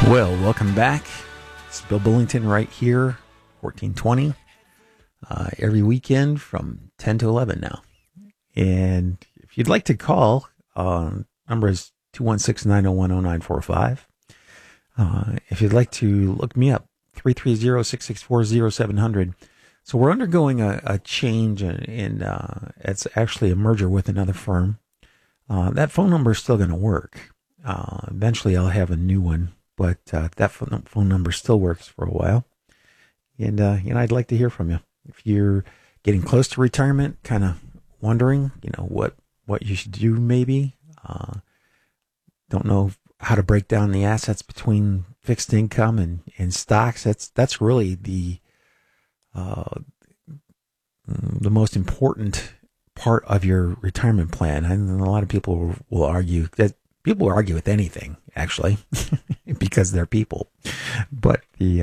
Well, welcome back. It's Bill Billington right here, 1420, every weekend from 10 to 11 now. And if you'd like to call, number is 216-901-0945. If you'd like to look me up, 330-664-0700. So we're undergoing a change, and it's actually a merger with another firm. That phone number is still going to work. Eventually I'll have a new one. But that phone number still works for a while. And, I'd like to hear from you. If you're getting close to retirement, kind of wondering, what you should do maybe. Don't know how to break down the assets between fixed income and stocks. That's really the most important part of your retirement plan. And a lot of people will argue that people will argue with anything, actually, because they're people. But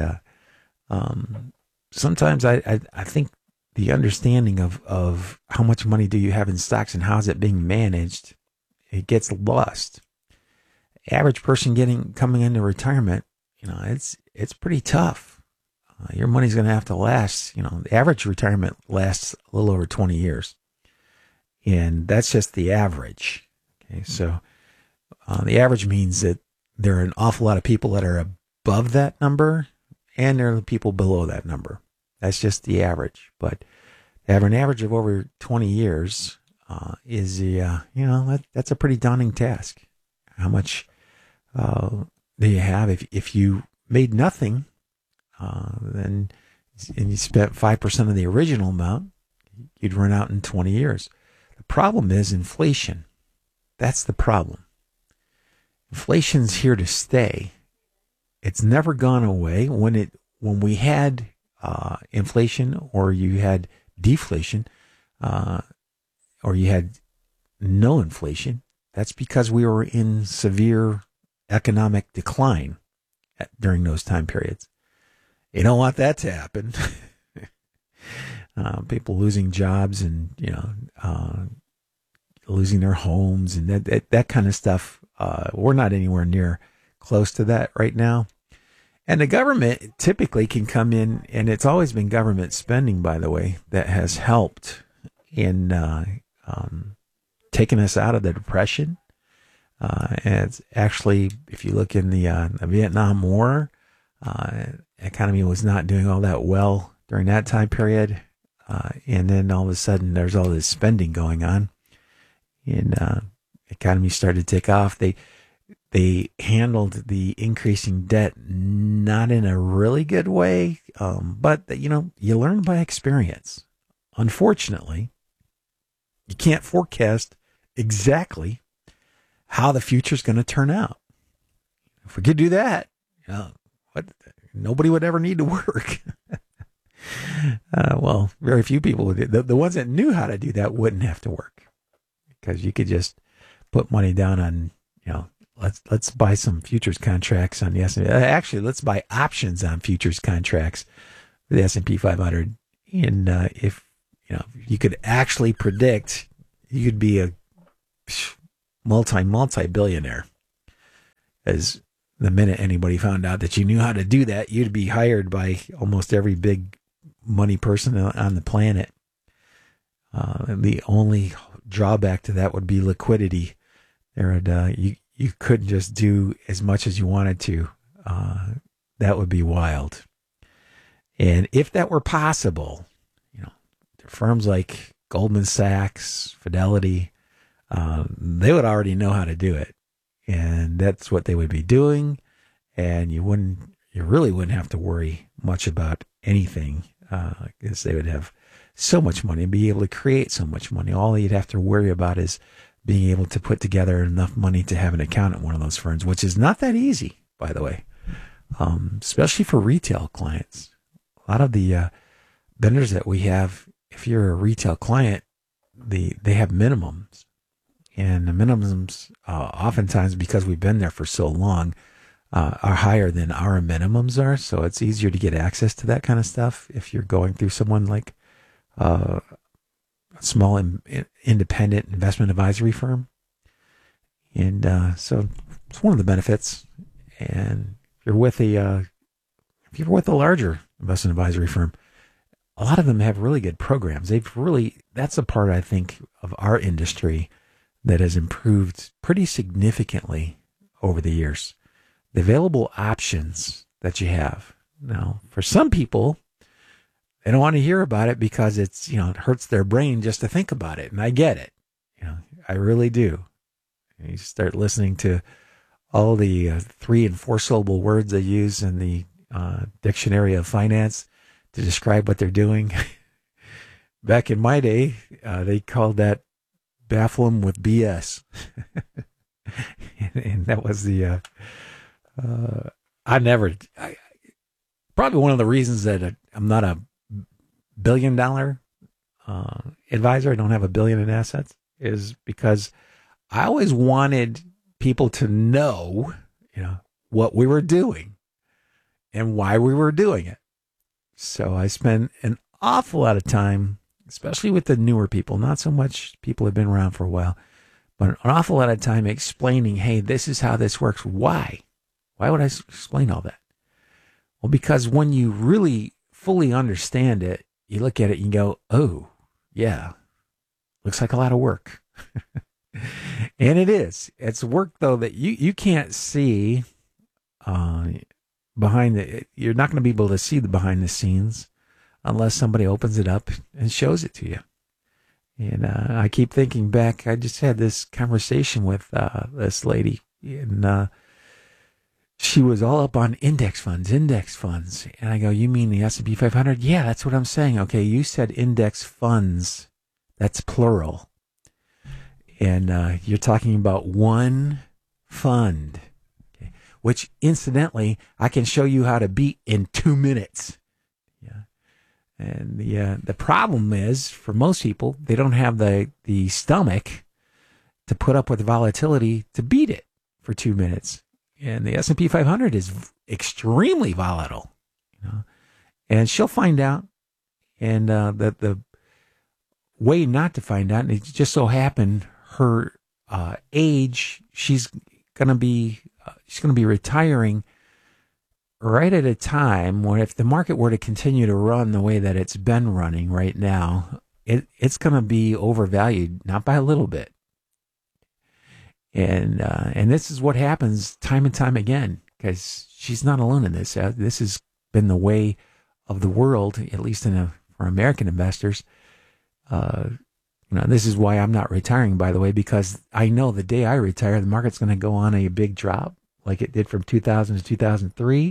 sometimes I think the understanding of how much money do you have in stocks and how is it being managed, it gets lost. Average person coming into retirement, it's pretty tough. Your money's going to have to last. The average retirement lasts a little over 20 years, and that's just the average. Okay, so. The average means that there are an awful lot of people that are above that number, and there are people below that number. That's just the average. But to have an average of over 20 years is that's a pretty daunting task. How much do you have? If you made nothing, and you spent 5% of the original amount, you'd run out in 20 years. The problem is inflation. That's the problem. Inflation's here to stay. It's never gone away. When we had inflation, or you had deflation, or you had no inflation, that's because we were in severe economic decline during those time periods. You don't want that to happen. People losing jobs and losing their homes and that kind of stuff. We're not anywhere near close to that right now. And the government typically can come in, and it's always been government spending, by the way, that has helped in taking us out of the Depression. And it's actually, if you look in the Vietnam War, economy was not doing all that well during that time period. And then all of a sudden there's all this spending going on, and economy started to take off. They handled the increasing debt not in a really good way, but you learn by experience. Unfortunately, you can't forecast exactly how the future is going to turn out. If we could do that, nobody would ever need to work. Well, very few people would. The ones that knew how to do that wouldn't have to work, because you could just put money down on, let's buy some futures contracts on the S&P. Actually, let's buy options on futures contracts for the S&P 500. And if you could actually predict, you could be a multi-billionaire. As the minute anybody found out that you knew how to do that, you'd be hired by almost every big money person on the planet. The only drawback to that would be liquidity. You couldn't just do as much as you wanted to. That would be wild. And if that were possible, firms like Goldman Sachs, Fidelity, they would already know how to do it, and that's what they would be doing. And you really wouldn't have to worry much about anything, because they would have so much money and be able to create so much money. All you'd have to worry about is being able to put together enough money to have an account at one of those firms, which is not that easy, by the way, especially for retail clients. A lot of the vendors that we have, if you're a retail client, they have minimums. And the minimums, oftentimes, because we've been there for so long, are higher than our minimums are. So it's easier to get access to that kind of stuff if you're going through someone like a small independent investment advisory firm. And so it's one of the benefits. And if you're with a larger investment advisory firm, a lot of them have really good programs. That's a part, I think, of our industry that has improved pretty significantly over the years. The available options that you have. Now, for some people, they don't want to hear about it because it hurts their brain just to think about it. And I get it. I really do. You start listening to all the 3 and 4 syllable words they use in the dictionary of finance to describe what they're doing. Back in my day, they called that baffle them with BS. and that was the, probably one of the reasons that I'm not a $1 billion advisor. I don't have $1 billion in assets is because I always wanted people to know, what we were doing and why we were doing it. So I spend an awful lot of time, especially with the newer people, not so much people who have been around for a while, but an awful lot of time explaining, hey, this is how this works. Why? Why would I explain all that? Well, because when you really fully understand it, you look at it and you go, oh, yeah, looks like a lot of work. And it is. It's work, though, that you can't see you're not going to be able to see the behind the scenes unless somebody opens it up and shows it to you. And I keep thinking back, I just had this conversation with this lady, and she was all up on index funds. And I go, you mean the S&P 500? Yeah, that's what I'm saying. Okay, you said index funds. That's plural. And you're talking about one fund, okay, which incidentally, I can show you how to beat in 2 minutes. Yeah. And the problem is, for most people, they don't have the stomach to put up with the volatility to beat it for 2 minutes. And the S&P 500 is extremely volatile, and she'll find out. And that the way not to find out, and it just so happened her age, she's gonna be retiring right at a time when, if the market were to continue to run the way that it's been running right now, it's gonna be overvalued, not by a little bit. And this is what happens time and time again, because she's not alone in this. This has been the way of the world, at least for American investors. This is why I'm not retiring, by the way, because I know the day I retire, the market's going to go on a big drop, like it did from 2000 to 2003,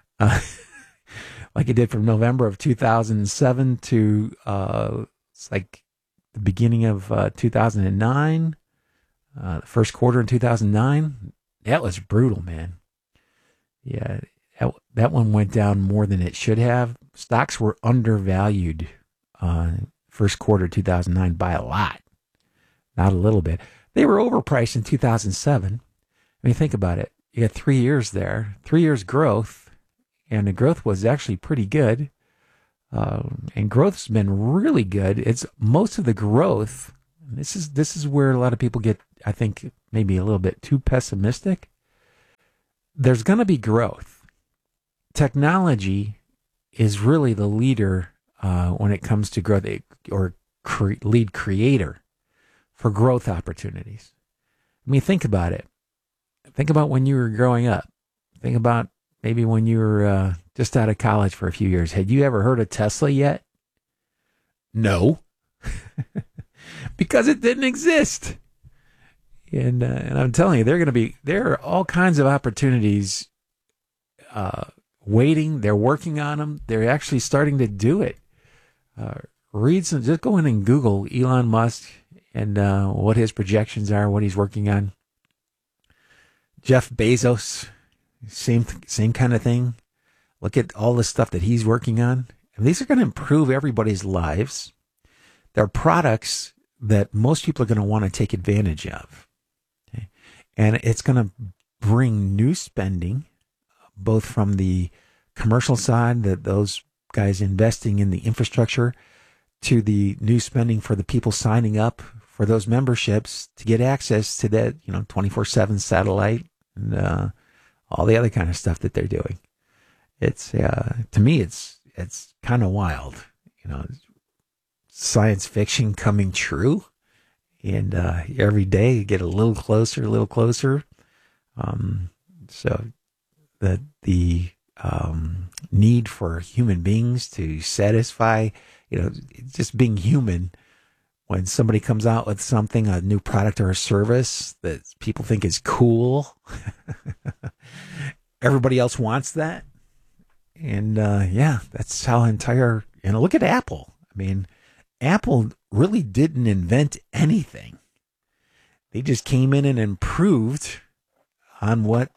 like it did from November of 2007 to it's like the beginning of 2009. The first quarter in 2009, that was brutal, man. Yeah, that one went down more than it should have. Stocks were undervalued first quarter 2009 by a lot, not a little bit. They were overpriced in 2007. I mean, think about it. You had 3 years there, 3 years growth, and the growth was actually pretty good. And growth's been really good. It's most of the growth. This is where a lot of people get, I think, maybe a little bit too pessimistic. There's going to be growth. Technology is really the leader when it comes to growth, or lead creator for growth opportunities. I mean, think about it. Think about when you were growing up. Think about maybe when you were just out of college for a few years. Had you ever heard of Tesla yet? No. Because it didn't exist. And I'm telling you, there are all kinds of opportunities waiting. They're working on them. They're actually starting to do it. Just go in and Google Elon Musk and what his projections are, what he's working on. Jeff Bezos, same kind of thing. Look at all the stuff that he's working on. And these are going to improve everybody's lives. They're products that most people are going to want to take advantage of. Okay? And it's going to bring new spending, both from the commercial side, that those guys investing in the infrastructure, to the new spending for the people signing up for those memberships to get access to that, 24/7 satellite and all the other kind of stuff that they're doing. It's to me, it's kind of wild, science fiction coming true, and every day you get a little closer, a little closer. So that the need for human beings to satisfy, just being human. When somebody comes out with something, a new product or a service that people think is cool, everybody else wants that. And that's how look at Apple. I mean, Apple really didn't invent anything. They just came in and improved on what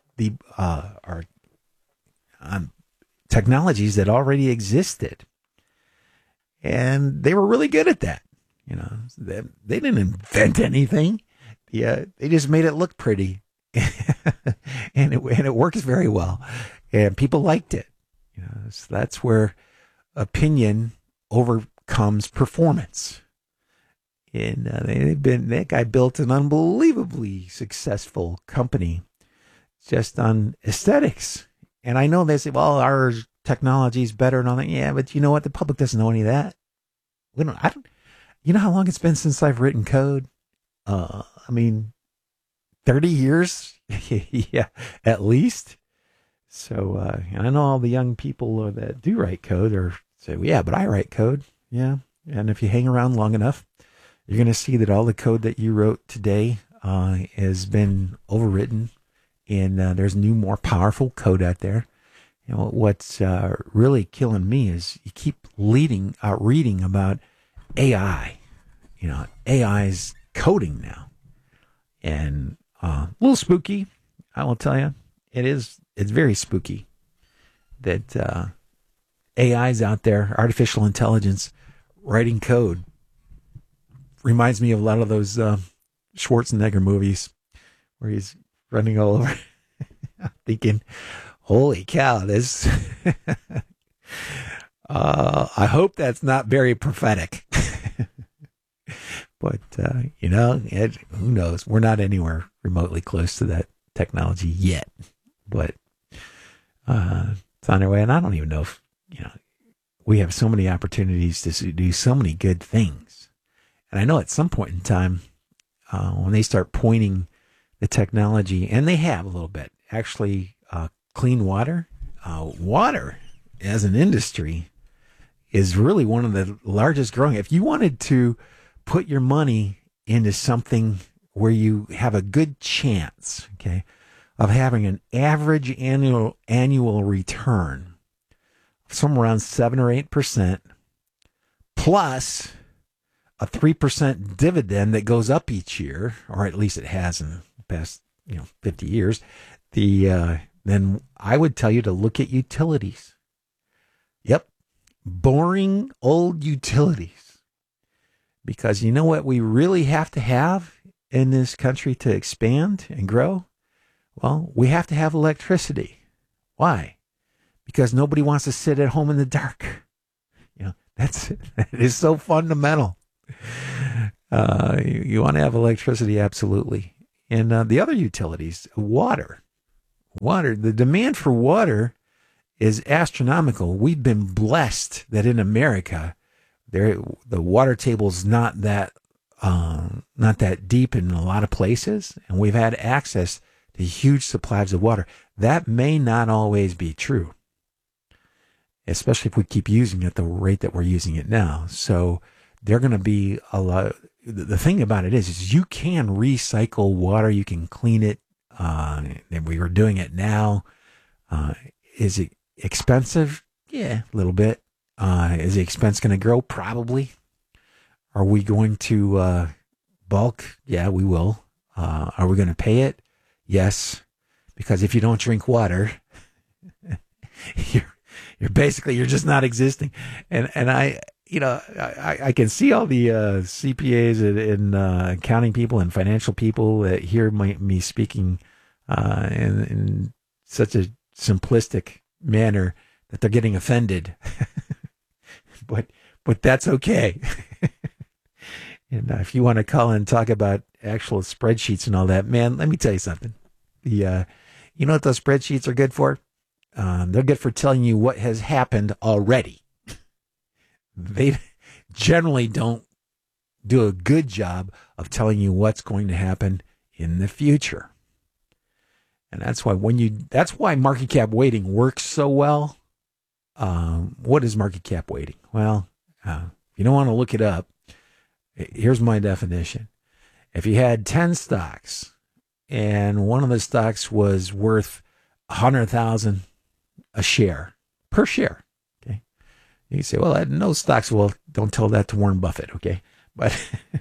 on technologies that already existed. And they were really good at that. They didn't invent anything. Yeah, they just made it look pretty, and it works very well, and people liked it. So that's where opinion overcomes performance. And that guy built an unbelievably successful company just on aesthetics. And I know they say, well, our technology is better and all that. Yeah, but you know what? The public doesn't know any of that. You know how long it's been since I've written code? 30 years? Yeah, at least. So, I know all the young people that do write code say, well, yeah, but I write code. Yeah. And if you hang around long enough, you're going to see that all the code that you wrote today has been overwritten, and there's new, more powerful code out there. What's really killing me is you keep reading about AI. AI's coding now, and a little spooky. I will tell you, it's very spooky that AI's out there, artificial intelligence, writing code. Reminds me of a lot of those Schwarzenegger movies where he's running all over. I'm thinking, holy cow, this. I hope that's not very prophetic. But, who knows? We're not anywhere remotely close to that technology yet. But it's on our way. And I don't even know if, we have so many opportunities to do so many good things. And I know at some point in time, when they start pointing the technology, and they have a little bit, actually, clean water. Water as an industry is really one of the largest growing. If you wanted to put your money into something where you have a good chance, okay, of having an average annual return of somewhere around 7 or 8%, plus a 3% dividend that goes up each year, or at least it has in the past 50 years, then I would tell you to look at utilities. Yep, boring old utilities. Because you know what we really have to have in this country to expand and grow? Well, we have to have electricity. Why? Because nobody wants to sit at home in the dark. That is so fundamental. You want to have electricity, absolutely. And the other utilities, water, the demand for water is astronomical. We've been blessed that in America, the water table's not that deep in a lot of places, and we've had access to huge supplies of water. That may not always be true, especially if we keep using it at the rate that we're using it now. So they're going to be a lot. The thing about it is you can recycle water. You can clean it. And we are doing it now. Is it expensive? Yeah, a little bit. Is the expense going to grow? Probably. Are we going to bulk? Yeah, we will. Are we going to pay it? Yes, because if you don't drink water, you're just not existing. And I can see all the CPAs and accounting people and financial people that hear me speaking in such a simplistic manner that they're getting offended. But that's okay. And if you want to call and talk about actual spreadsheets and all that, man, let me tell you something. You know what those spreadsheets are good for? They're good for telling you what has happened already. They generally don't do a good job of telling you what's going to happen in the future. And that's why market cap weighting works so well. What is market cap weighting? Well, if you don't want to look it up, here's my definition. If you had 10 stocks and one of the stocks was worth $100,000 a share per share, okay? You say, well, no stocks. Well, don't tell that to Warren Buffett, okay? But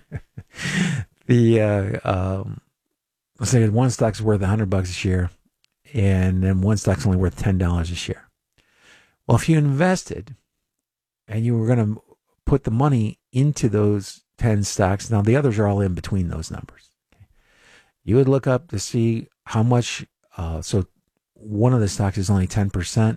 let's say one stock's worth $100 a share, and then one stock's only worth $10 a share. Well, if you invested and you were going to put the money into those 10 stocks, now the others are all in between those numbers. Okay? You would look up to see how much. So one of the stocks is only 10%.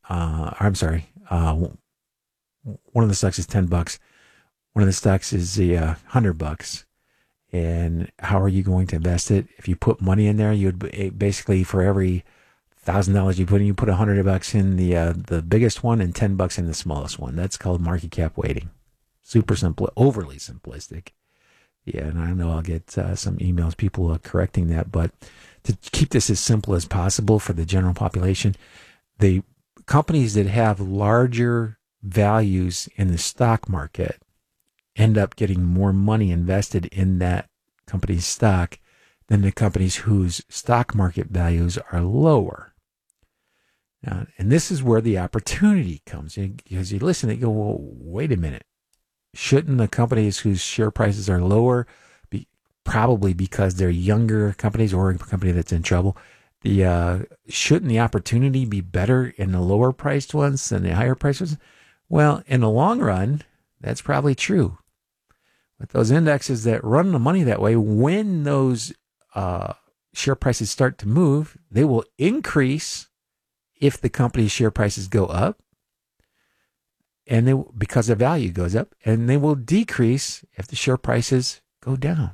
One of the stocks is $10. One of the stocks is $100. And how are you going to invest it? If you put money in there, you would basically, for every $1,000 you put in, you put $100 in the biggest one and $10 in the smallest one. That's called market cap weighting. Super simple, overly simplistic. Yeah, and I know I'll get some emails, people correcting that, but to keep this as simple as possible for the general population, the companies that have larger values in the stock market end up getting more money invested in that company's stock than the companies whose stock market values are lower. Now, and this is where the opportunity comes. Because you listen and you go, well, wait a minute. Shouldn't the companies whose share prices are lower, probably because they're younger companies or a company that's in trouble, shouldn't the opportunity be better in the lower priced ones than the higher priced ones? Well, in the long run, that's probably true. But those indexes that run the money that way, when those share prices start to move, they will increase if the company's share prices go up, and because their value goes up, and they will decrease if the share prices go down.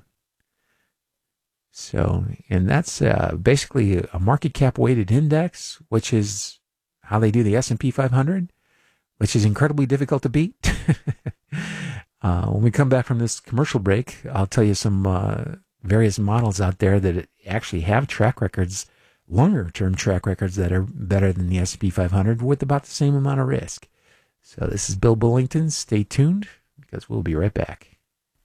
So, and that's basically a market cap weighted index, which is how they do the S&P 500, which is incredibly difficult to beat. When we come back from this commercial break, I'll tell you some various models out there that actually have track records, longer term track records that are better than the S&P 500 with about the same amount of risk. So this is Bill Bullington. Stay tuned because we'll be right back.